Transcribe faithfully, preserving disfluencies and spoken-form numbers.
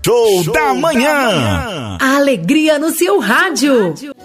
Show, Show da, manhã. da manhã. A alegria no seu rádio.